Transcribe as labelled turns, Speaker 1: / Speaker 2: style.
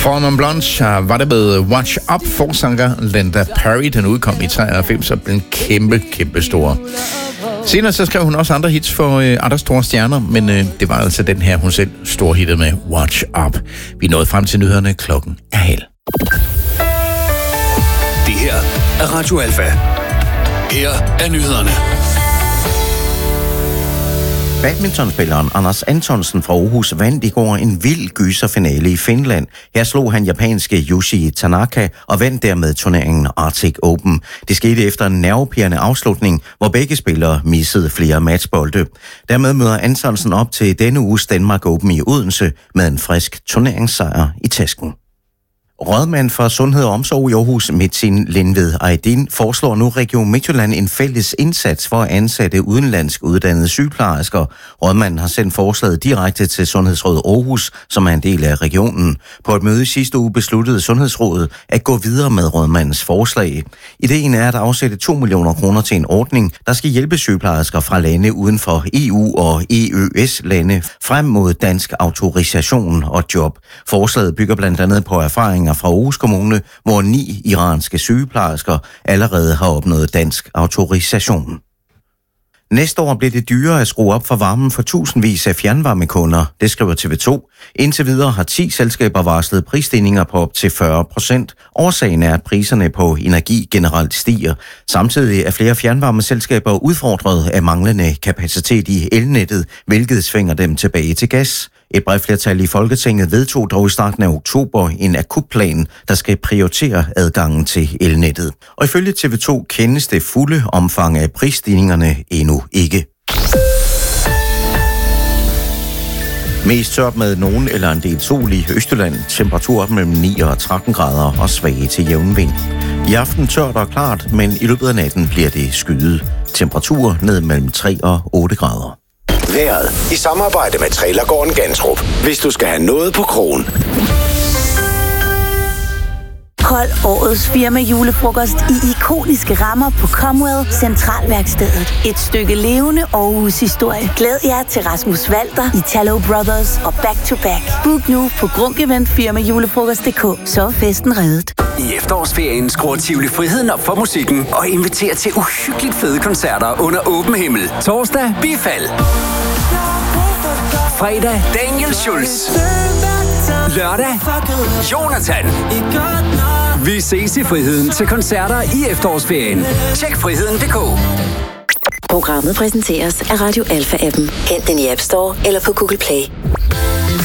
Speaker 1: Formand Blanche var det med Watch Up, forsanger Linda Perry. Den udkom i 93 og blev en kæmpe stor. Senere så skrev hun også andre hits for andre store stjerner, men det var altså den her, hun selv storhittede med Watch Up. Vi nåede frem til nyhederne, klokken er 12:30.
Speaker 2: Det her er Radio Alfa. Her er nyhederne.
Speaker 3: Badmintonspilleren Anders Antonsen fra Aarhus vandt i går en vild gyserfinale i Finland. Her slog han japanske Yushi Tanaka og vandt dermed turneringen Arctic Open. Det skete efter en nervepirrende afslutning, hvor begge spillere missede flere matchbolde. Dermed møder Antonsen op til denne uges Danmark Open i Odense med en frisk turneringssejr i tasken. Rådmand for Sundhed og Omsorg i Aarhus, Metin Lindved Aydin, foreslår nu Region Midtjylland en fælles indsats for at ansætte udenlandsk uddannede sygeplejersker. Rådmanden har sendt forslaget direkte til Sundhedsrådet Aarhus, som er en del af regionen. På et møde i sidste uge besluttede Sundhedsrådet at gå videre med rådmandens forslag. Ideen er at afsætte 2 millioner kroner til en ordning, der skal hjælpe sygeplejersker fra lande uden for EU og EØS-lande frem mod dansk autorisation og job. Forslaget bygger blandt andet på erfaringer fra Aarhus Kommune, hvor 9 iranske sygeplejersker allerede har opnået dansk autorisation. Næste år bliver det dyrere at skrue op for varmen for tusindvis af fjernvarmekunder, det skriver TV2. Indtil videre har 10 selskaber varslet prisstigninger på op til 40%. Årsagen er, at priserne på energi generelt stiger. Samtidig er flere fjernvarmeselskaber udfordret af manglende kapacitet i elnettet, hvilket svinger dem tilbage til gas. Et bredt flertal i Folketinget vedtog dog i starten af oktober en akutplan, der skal prioritere adgangen til elnettet. Og ifølge TV2 kendes det fulde omfang af prisstigningerne endnu ikke. Mest tørt med nogen eller en del sol i Østjylland. Temperatur mellem 9 og 13 grader og svage til jævn vind. I aften tørt og klart, men i løbet af natten bliver det skyet. Temperatur ned mellem 3 og 8 grader.
Speaker 2: Vejret i samarbejde med Trailergården Gantrup. Hvis du skal have noget på krogen.
Speaker 4: Hold årets firma julefrokost i ikoniske rammer på Comwell Centralværkstedet. Et stykke levende Aarhus-historie. Glæd jer til Rasmus Walter, Italo Brothers og Back to Back. Book nu på grunkeventfirmajulefrokost.dk, så er festen reddet.
Speaker 5: I efterårsferien skruer Tivoli Friheden op for musikken og inviterer til uhyggeligt fede koncerter under åben himmel. Torsdag, Bifald. Fredag, Daniel Schulz. Lørdag, Jonathan. Vi ses i Friheden til koncerter i efterårsferien. Tjek friheden.dk.
Speaker 6: Programmet præsenteres af Radio Alfa-appen. Hent den i App Store eller på Google Play.